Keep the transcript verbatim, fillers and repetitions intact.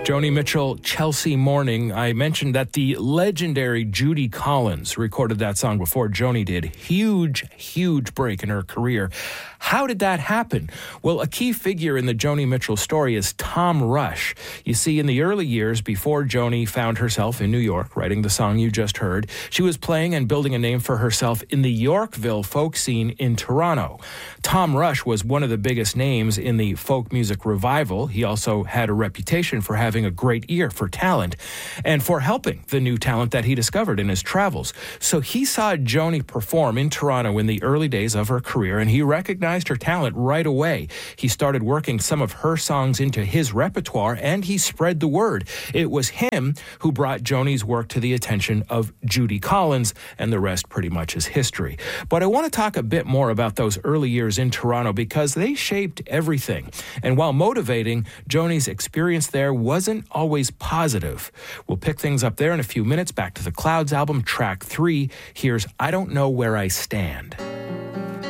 Joni Mitchell, Chelsea Morning. I mentioned that the legendary Judy Collins recorded that song before Joni did. Huge, huge break in her career. How did that happen? Well, a key figure in the Joni Mitchell story is Tom Rush. You see, in the early years before Joni found herself in New York writing the song you just heard, she was playing and building a name for herself in the Yorkville folk scene in Toronto. Tom Rush was one of the biggest names in the folk music revival. He also had a reputation for having a great ear for talent and for helping the new talent that he discovered in his travels. So he saw Joni perform in Toronto in the early days of her career, and he recognized her talent right away. He started working some of her songs into his repertoire, and he spread the word. It was him who brought Joni's work to the attention of Judy Collins, and the rest pretty much is history. But I want to talk a bit more about those early years in Toronto because they shaped everything. And while motivating, Joni's experience there wasn't always positive. We'll pick things up there in a few minutes. Back to the Clouds album, track three. Here's I Don't Know Where I Stand.